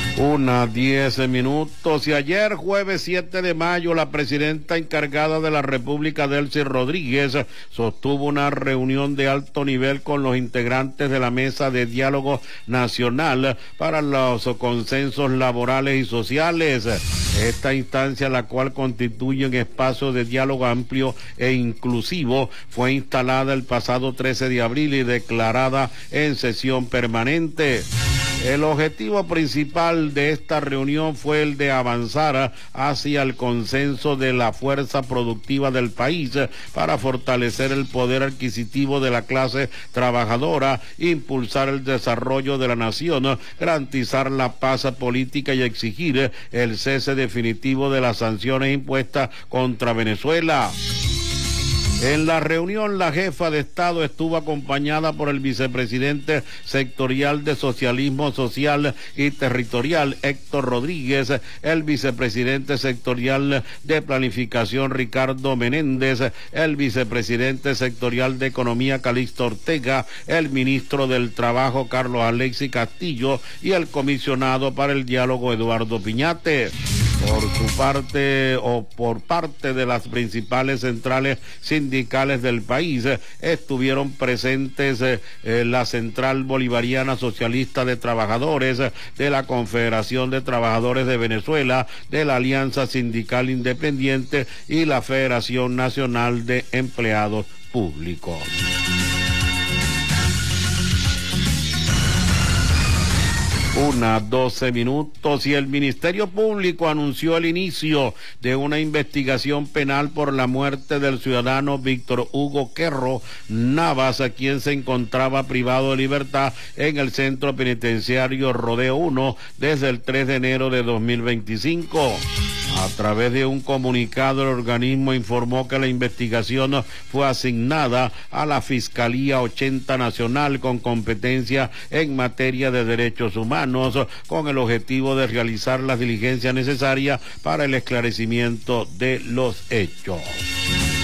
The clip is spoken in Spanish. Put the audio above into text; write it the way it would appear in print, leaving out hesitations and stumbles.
10:10. Y ayer, jueves 7 de mayo, la presidenta encargada de la República, Delcy Rodríguez, sostuvo una reunión de alto nivel con los integrantes de la Mesa de Diálogo Nacional para los consensos laborales y sociales. Esta instancia, la cual constituye un espacio de diálogo amplio e inclusivo, fue instalada el pasado 13 de abril y declarada en sesión permanente. El objetivo principal de esta reunión fue el de avanzar hacia el consenso de la fuerza productiva del país para fortalecer el poder adquisitivo de la clase trabajadora, impulsar el desarrollo de la nación, garantizar la paz política y exigir el cese definitivo de las sanciones impuestas contra Venezuela. En la reunión, la jefa de Estado estuvo acompañada por el vicepresidente sectorial de Socialismo Social y Territorial, Héctor Rodríguez, el vicepresidente sectorial de Planificación, Ricardo Menéndez, el vicepresidente sectorial de Economía, Calixto Ortega, el ministro del Trabajo, Carlos Alexis Castillo, y el comisionado para el diálogo, Eduardo Piñate. Por parte de las principales centrales sindicales del país, estuvieron presentes la Central Bolivariana Socialista de Trabajadores, de la Confederación de Trabajadores de Venezuela, de la Alianza Sindical Independiente y la Federación Nacional de Empleados Públicos. 1:12. Y el Ministerio Público anunció el inicio de una investigación penal por la muerte del ciudadano Víctor Hugo Querro Navas, a quien se encontraba privado de libertad en el centro penitenciario Rodeo 1 desde el 3 de enero de 2025. A través de un comunicado, el organismo informó que la investigación fue asignada a la Fiscalía 80 Nacional, con competencia en materia de derechos humanos, con el objetivo de realizar las diligencias necesarias para el esclarecimiento de los hechos.